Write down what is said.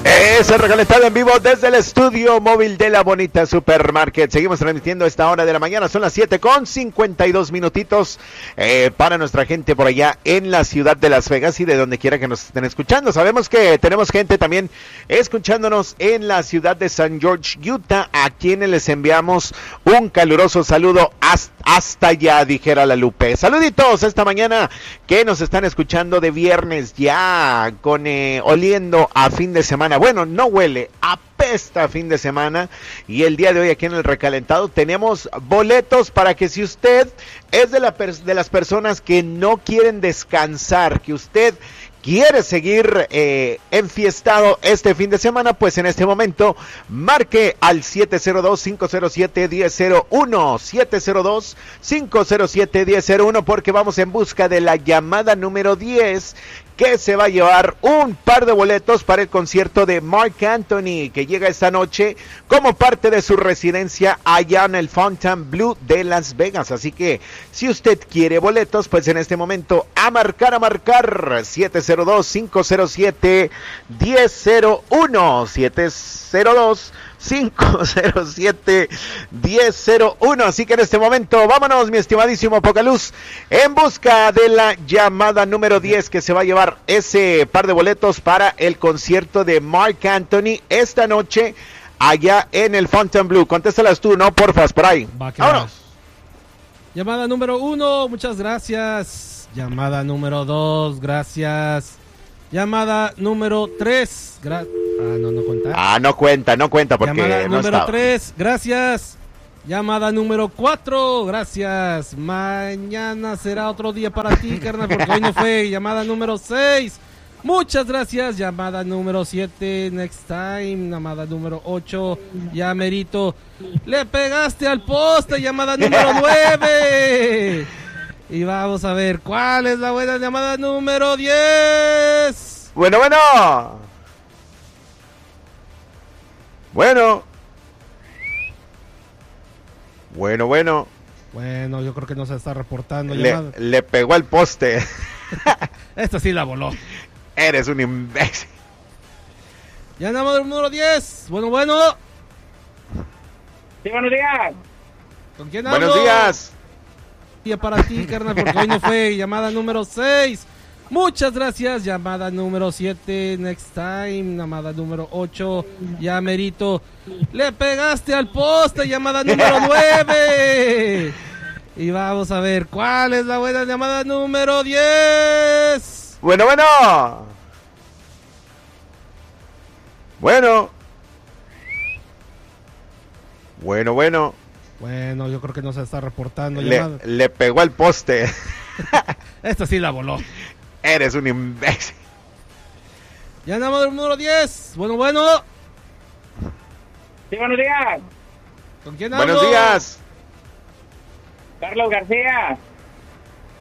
Es el recalentado en vivo desde el estudio móvil de la Bonita Supermarket. Seguimos transmitiendo a esta hora de la mañana. Son las 7:52 minutitos para nuestra gente por allá en la ciudad de Las Vegas y de donde quiera que nos estén escuchando. Sabemos que tenemos gente también escuchándonos en la ciudad de San George, Utah, a quienes les enviamos un caluroso saludo hasta allá, dijera la Lupe. Saluditos esta mañana que nos están escuchando de viernes ya con oliendo a fin de semana. Bueno, no huele, apesta a fin de semana. Y el día de hoy aquí en el recalentado tenemos boletos para que si usted es de las personas que no quieren descansar, que usted quiere seguir enfiestado este fin de semana, pues en este momento marque al 702-507-1001, 702-507-1001, porque vamos en busca de la llamada número 10, que se va a llevar un par de boletos para el concierto de Marc Anthony, que llega esta noche como parte de su residencia allá en el Fontainebleau de Las Vegas. Así que si usted quiere boletos, pues en este momento a marcar 702-507-1001, 702-507-1001. Así que en este momento, vámonos, mi estimadísimo Pocaluz, en busca de la llamada número 10, que se va a llevar ese par de boletos para el concierto de Marc Anthony esta noche allá en el Fontainebleau. Contéstalas tú, ¿no? Porfas, por ahí. Vámonos. Llamada número 1, muchas gracias. Llamada número 2, gracias. Llamada número 3, no cuenta. No cuenta porque llamada no número estaba. 3, gracias. Llamada número 4, gracias. Mañana será otro día para ti, carnal, porque hoy no fue. Llamada número 6, muchas gracias. Llamada número 7, next time. Llamada número 8, ya merito. Le pegaste al poste. Llamada número 9. Y vamos a ver cuál es la buena llamada número 10. Bueno. Bueno, yo creo que no se está reportando. Le pegó al poste. Esta sí la voló. Eres un imbécil. Ya llamada número 10. Bueno. Sí, buenos días. ¿Con quién hablo? Buenos días. Día para ti, carnal, porque hoy no fue. Llamada número 6. Muchas gracias. Llamada número 7, next time. Llamada número 8, ya merito. Le pegaste al poste. Llamada número 9. Y vamos a ver cuál es la buena llamada número 10. Bueno. Bueno, yo creo que no se está reportando. Le pegó al poste. Esta sí la voló. Eres un imbécil. Ya llamada número 10. Bueno. Sí, buenos días. ¿Con quién hablo? Buenos días. Carlos García.